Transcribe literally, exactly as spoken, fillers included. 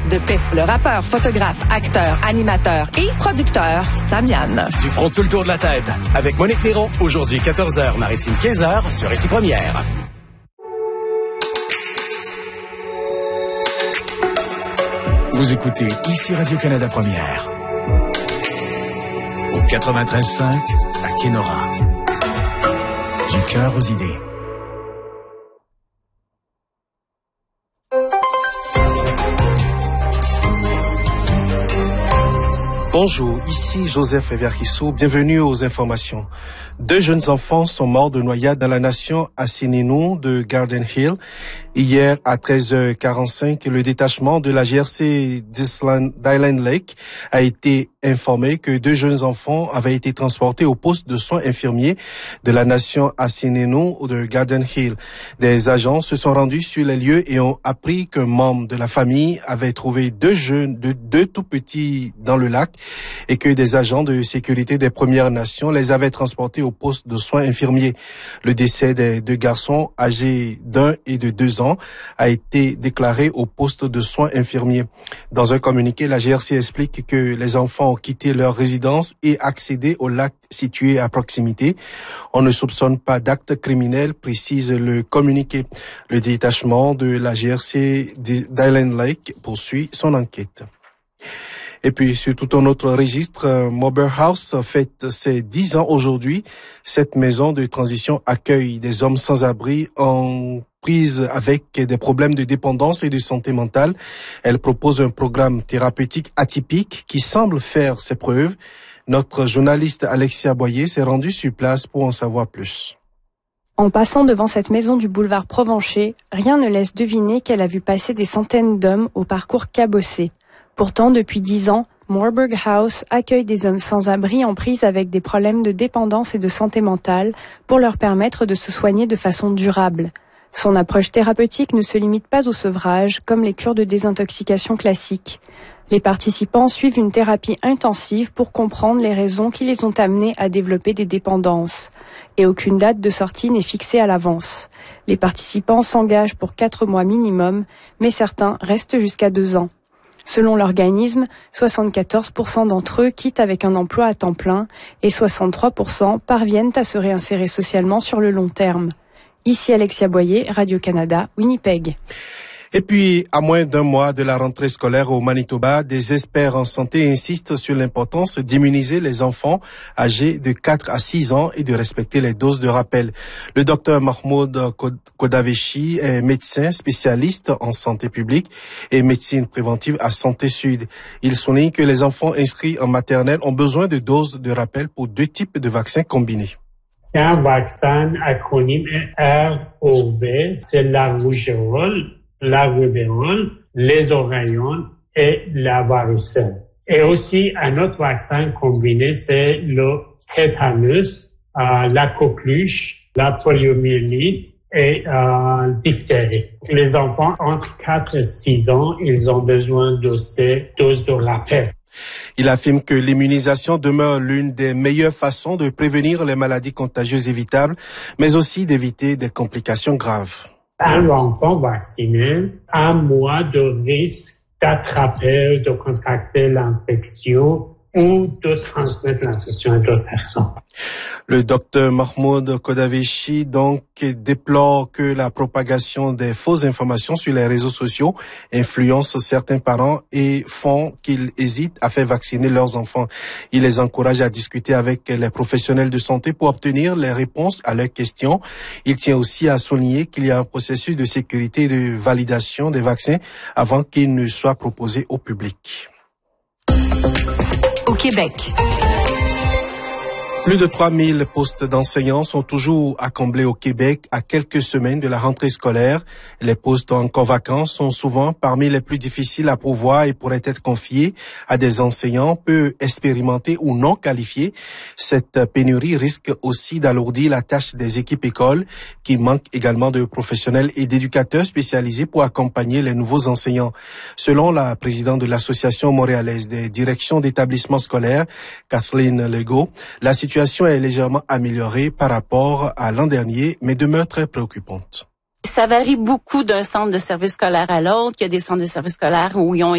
de paix. Le rappeur, photographe, acteur, animateur et producteur Samian. Du front tout le tour de la tête avec Monique Néron, aujourd'hui quatorze heures, Maritime quinze heures sur Ici Première. Vous écoutez Ici Radio-Canada Première. Au quatre-vingt-treize cinq à Kenora. Du cœur aux idées. Bonjour, ici Joseph Everkissou, bienvenue aux informations. Deux jeunes enfants sont morts de noyade dans la nation Assinninou de Garden Hill. Hier, à treize heures quarante-cinq, le détachement de la G R C d'Island Lake a été informé que deux jeunes enfants avaient été transportés au poste de soins infirmiers de la nation Assinninou de Garden Hill. Des agents se sont rendus sur les lieux et ont appris qu'un membre de la famille avait trouvé deux jeunes, deux, deux tout petits dans le lac et que des agents de sécurité des Premières Nations les avaient transportés au poste de soins infirmiers. Le décès des deux garçons âgés d'un et de deux ans a été déclaré au poste de soins infirmiers. Dans un communiqué, la G R C explique que les enfants ont quitté leur résidence et accédé au lac situé à proximité. On ne soupçonne pas d'actes criminels, précise le communiqué. Le détachement de la G R C d'Island Lake poursuit son enquête. Et puis, sur tout un autre registre, Mauber House fête ses dix ans aujourd'hui. Cette maison de transition accueille des hommes sans abri en prise avec des problèmes de dépendance et de santé mentale. Elle propose un programme thérapeutique atypique qui semble faire ses preuves. Notre journaliste Alexia Boyer s'est rendue sur place pour en savoir plus. En passant devant cette maison du boulevard Provencher, rien ne laisse deviner qu'elle a vu passer des centaines d'hommes au parcours cabossé. Pourtant, depuis dix ans, Moorburg House accueille des hommes sans abri en prise avec des problèmes de dépendance et de santé mentale pour leur permettre de se soigner de façon durable. Son approche thérapeutique ne se limite pas au sevrage, comme les cures de désintoxication classiques. Les participants suivent une thérapie intensive pour comprendre les raisons qui les ont amenés à développer des dépendances. Et aucune date de sortie n'est fixée à l'avance. Les participants s'engagent pour quatre mois minimum, mais certains restent jusqu'à deux ans. Selon l'organisme, soixante-quatorze pour cent d'entre eux quittent avec un emploi à temps plein et soixante-trois pour cent parviennent à se réinsérer socialement sur le long terme. Ici Alexia Boyer, Radio-Canada, Winnipeg. Et puis, à moins d'un mois de la rentrée scolaire au Manitoba, des experts en santé insistent sur l'importance d'immuniser les enfants âgés de quatre à six ans et de respecter les doses de rappel. Le docteur Mahmoud Kodaveshi est médecin spécialiste en santé publique et médecine préventive à Santé Sud. Il souligne que les enfants inscrits en maternelle ont besoin de doses de rappel pour deux types de vaccins combinés. Un vaccin acronyme R O V, c'est la rougeole, la rubéole, les oreillons et la varicelle. Et aussi, un autre vaccin combiné, c'est le tétanus, euh, la coqueluche, la poliomyélite et euh, diphtérie. Les enfants entre quatre et six ans, ils ont besoin de ces doses de rappel. Il affirme que l'immunisation demeure l'une des meilleures façons de prévenir les maladies contagieuses évitables, mais aussi d'éviter des complications graves. Un enfant vacciné a moins de risque d'attraper, de contracter l'infection ou de transmettre l'infection à d'autres personnes. Le docteur Mahmoud Kodaveshi donc déplore que la propagation des fausses informations sur les réseaux sociaux influence certains parents et font qu'ils hésitent à faire vacciner leurs enfants. Il les encourage à discuter avec les professionnels de santé pour obtenir les réponses à leurs questions. Il tient aussi à souligner qu'il y a un processus de sécurité et de validation des vaccins avant qu'ils ne soient proposés au public. Au Québec. Plus de trois mille postes d'enseignants sont toujours à combler au Québec à quelques semaines de la rentrée scolaire. Les postes encore vacants sont souvent parmi les plus difficiles à pourvoir et pourraient être confiés à des enseignants peu expérimentés ou non qualifiés. Cette pénurie risque aussi d'alourdir la tâche des équipes écoles qui manquent également de professionnels et d'éducateurs spécialisés pour accompagner les nouveaux enseignants. Selon la présidente de l'Association montréalaise des directions d'établissements scolaires, Kathleen Legault, la situation est légèrement améliorée par rapport à l'an dernier, mais demeure très préoccupante. Ça varie beaucoup d'un centre de service scolaire à l'autre. Il y a des centres de service scolaire où ils ont